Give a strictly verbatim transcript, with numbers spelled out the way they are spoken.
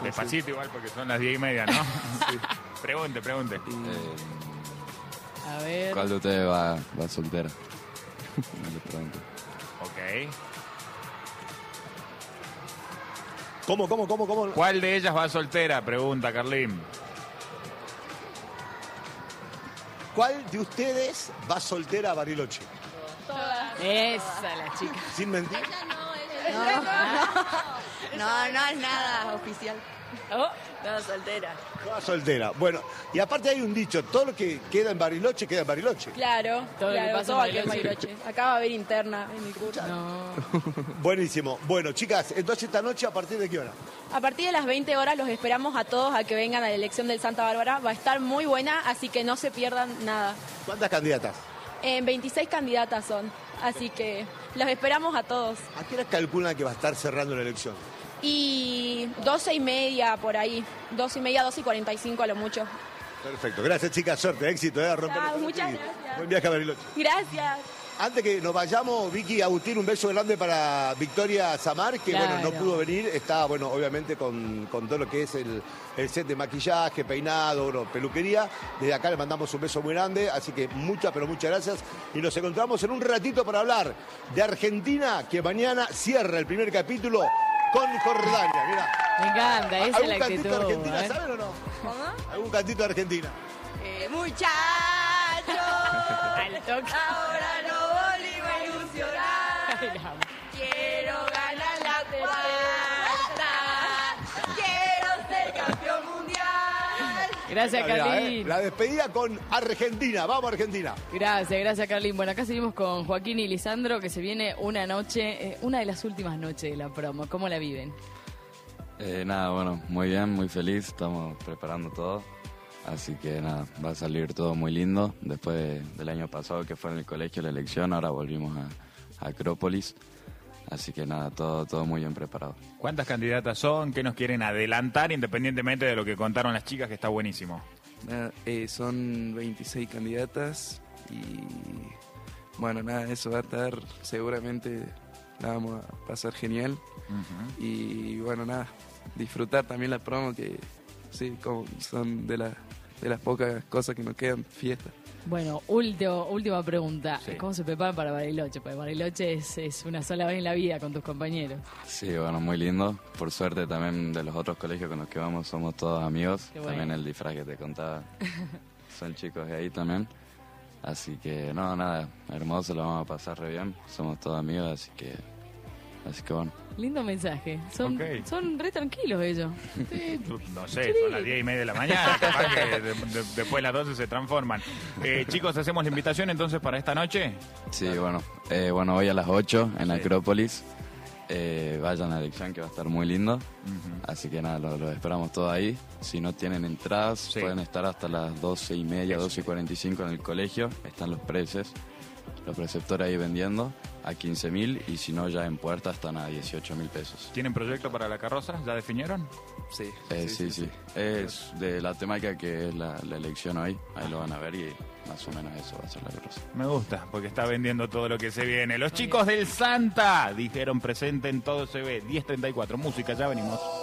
sí, Despacito sí. igual porque son las diez y media, ¿no? Sí. Pregunte, pregunte. Y- A ver. ¿Cuál de ustedes va, va soltera? No le pregunto. Ok. ¿Cómo, cómo, cómo, cómo? ¿Cuál de ellas va soltera? Pregunta, Carlín. ¿Cuál de ustedes va soltera a Bariloche? Esa la chica. Sin mentir. No, no es nada oficial. Oh, No, soltera. Va soltera. Bueno, y aparte hay un dicho, todo lo que queda en Bariloche, queda en Bariloche. Claro, Todo lo que claro, pasa todo en aquí en Bariloche. Bariloche. Acá va a haber interna en mi curso. no. Buenísimo. Bueno, chicas, entonces esta noche, ¿a partir de qué hora? A partir de las veinte horas los esperamos a todos a que vengan a la elección del Santa Bárbara. Va a estar muy buena, así que no se pierdan nada. ¿Cuántas candidatas? En veintiséis candidatas son, así que los esperamos a todos. ¿A qué hora calculan que va a estar cerrando la elección? Y doce y media por ahí, doce y media, doce y cuarenta y cinco a lo mucho. Perfecto. Gracias, chicas. Suerte, éxito. ¿eh? Romper Chao, el- muchas y gracias. Buen viaje a Bariloche. Gracias. Antes que nos vayamos, Vicky, Agustín, un beso grande para Victoria Samar, que Claro. bueno, no pudo venir, está, bueno, obviamente con, con todo lo que es el, el set de maquillaje, peinado, bueno, peluquería. Desde acá le mandamos un beso muy grande, así que muchas, pero muchas gracias. Y nos encontramos en un ratito para hablar de Argentina, que mañana cierra el primer capítulo con Jordania. Mirá. Me encanta, esa es ¿Algún la cantito de actitud. Argentina, ¿eh? saben o no? ¿Cómo? ¿Algún cantito de Argentina? Eh, muchachos, Al toque. ahora no volvimos a ilusionar. Ay, la amo. Quiero ganar la cuarta. Quiero ser campeón mundial. Gracias, Mirá, Carlín. ¿eh? La despedida con Argentina. Vamos, Argentina. Gracias, gracias, Carlín. Bueno, acá seguimos con Joaquín y Lisandro, que se viene una noche, eh, una de las últimas noches de la promo. ¿Cómo la viven? Eh, nada, bueno, muy bien, muy feliz, estamos preparando todo, así que nada, va a salir todo muy lindo. Después de- del año pasado que fue en el colegio la elección, ahora volvimos a, a Acrópolis, así que nada, todo, todo muy bien preparado. ¿Cuántas candidatas son? ¿Qué nos quieren adelantar independientemente de lo que contaron las chicas, que está buenísimo? Nada, eh, son veintiséis candidatas y bueno, nada, eso va a estar, seguramente la vamos a pasar genial y bueno, nada, disfrutar también la promo que sí, como son de, la, de las pocas cosas que nos quedan, fiesta. Bueno, último, última pregunta. Sí. ¿Cómo se preparan para Bariloche? Porque Bariloche es, es una sola vez en la vida con tus compañeros. Sí, bueno, muy lindo. Por suerte también de los otros colegios con los que vamos somos todos amigos. Qué bueno. También el disfraz que te contaba son chicos de ahí también. Así que no, nada, hermoso, lo vamos a pasar re bien. Somos todos amigos, así que, así que bueno. Lindo mensaje. Son, Ok. son re tranquilos ellos. No sé, son las diez y media de la mañana, capaz que de- de- después de las doce se transforman. Eh, chicos, hacemos la invitación entonces para esta noche. Sí, bueno, eh, bueno, hoy a las ocho en Sí. Acrópolis. Eh, vayan a la elección que va a estar muy lindo. Así que nada, lo, lo esperamos todo ahí. Si no tienen entradas, Sí. pueden estar hasta las doce y media, doce y cuarenta y cinco en el colegio. Están los preces, los preceptores ahí vendiendo a quince mil y si no ya en puerta están a dieciocho mil pesos. ¿Tienen proyecto para la carroza? ¿Ya definieron? Sí, Eh, sí, sí, Es de la temática que es la, la elección hoy. Ahí lo van a ver y más o menos eso va a ser la cosa. Me gusta, porque está vendiendo todo lo que se viene. Los chicos del Santa dijeron presente en todo se ve. diez treinta y cuatro, música, ya venimos.